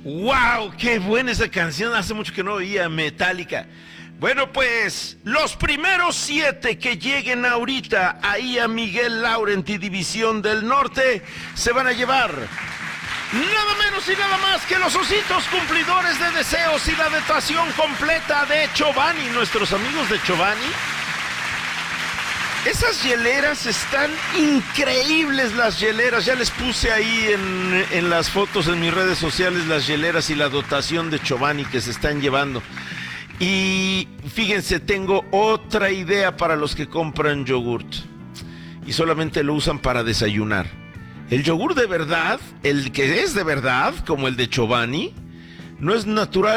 ¡Wow! ¡Qué buena esa canción! Hace mucho que no oía Metallica. Bueno, pues, los primeros 7 que lleguen ahorita ahí a Miguel Laurent y División del Norte se van a llevar nada menos y nada más que los ositos cumplidores de deseos y la dotación completa de Chobani, nuestros amigos de Chobani. Esas hieleras están increíbles, las hieleras. Ya les puse ahí en las fotos en mis redes sociales las hieleras y la dotación de Chobani que se están llevando. Y fíjense, tengo otra idea para los que compran yogurt y solamente lo usan para desayunar. El yogur de verdad, el que es de verdad, como el de Chobani, no es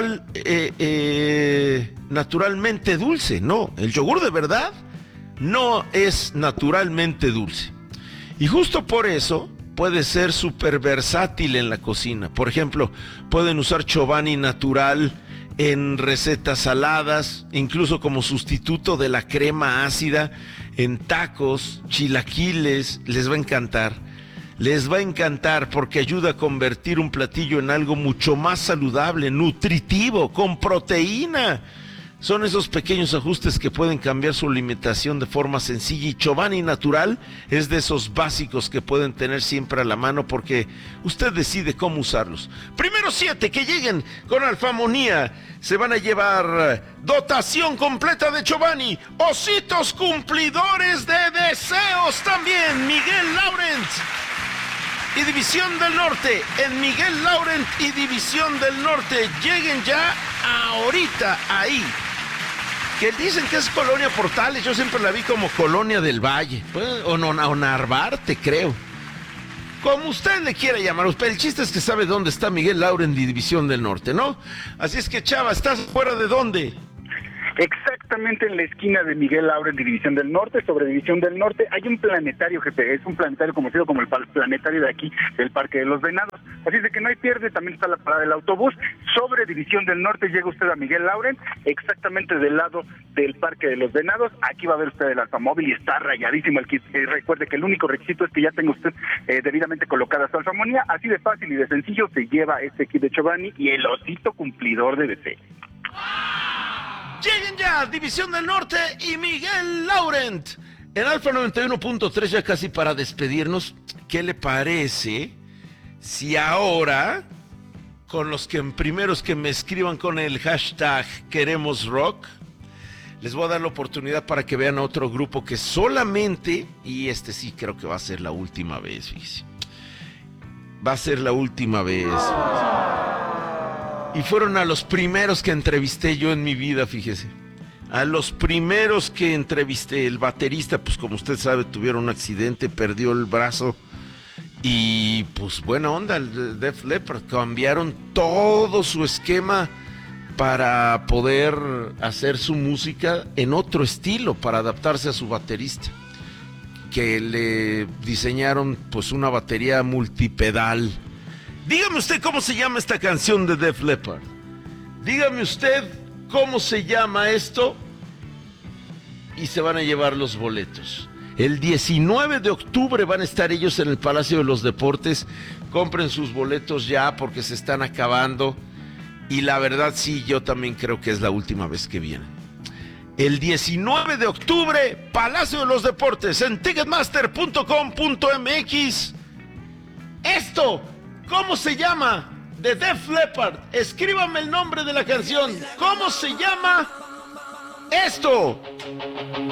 naturalmente dulce. No, el yogur de verdad no es naturalmente dulce. Y justo por eso puede ser súper versátil en la cocina. Por ejemplo, pueden usar Chobani natural en recetas saladas, incluso como sustituto de la crema ácida, en tacos, chilaquiles. Les va a encantar. Les va a encantar porque ayuda a convertir un platillo en algo mucho más saludable, nutritivo, con proteína. Son esos pequeños ajustes que pueden cambiar su alimentación de forma sencilla, y Chobani Natural es de esos básicos que pueden tener siempre a la mano porque usted decide cómo usarlos. Primero 7 que lleguen con Alfamonía se van a llevar dotación completa de Chobani, ositos cumplidores de deseos también, Miguel Laurent y División del Norte. En Miguel Laurent y División del Norte, lleguen ya ahorita ahí. Que dicen que es Colonia Portales, yo siempre la vi como Colonia del Valle, o Narvarte, creo. Como usted le quiera llamar, el chiste es que sabe dónde está Miguel Laurent y División del Norte, ¿no? Así es que, Chava, ¿estás fuera de dónde? Exactamente en la esquina de Miguel Laurent y División del Norte. Sobre División del Norte hay un planetario, jefe. Es un planetario conocido como el planetario de aquí, del Parque de los Venados. Así es de que no hay pierde, también está la parada del autobús. Sobre División del Norte llega usted a Miguel Laurent, exactamente del lado del Parque de los Venados. Aquí va a ver usted el alfamóvil y está rayadísimo el kit. Recuerde que el único requisito es que ya tenga usted debidamente colocada su alfamonía. Así de fácil y de sencillo se lleva este kit de Chobani y el osito cumplidor de deseos. Lleguen ya, División del Norte y Miguel Laurent. En Alfa 91.3, ya casi para despedirnos, ¿qué le parece si ahora, con los primeros que me escriban con el hashtag Queremos Rock, les voy a dar la oportunidad para que vean a otro grupo que solamente, y este sí creo que va a ser la última vez, fíjense. Va a ser la última vez. Y fueron a los primeros que entrevisté yo en mi vida, fíjese. A los primeros que entrevisté. El baterista, pues como usted sabe, tuvieron un accidente, perdió el brazo. Y pues buena onda, el Def Leppard. Cambiaron todo su esquema para poder hacer su música en otro estilo, para adaptarse a su baterista. Que le diseñaron pues una batería multipedal. Dígame usted cómo se llama esta canción de Def Leppard. Dígame usted cómo se llama esto y se van a llevar los boletos. El 19 de octubre van a estar ellos en el Palacio de los Deportes. Compren sus boletos ya porque se están acabando. Y la verdad sí, yo también creo que es la última vez que vienen. El 19 de octubre, Palacio de los Deportes, en ticketmaster.com.mx. Esto, ¿cómo se llama? De Def Leppard. Escríbame el nombre de la canción. ¿Cómo se llama esto?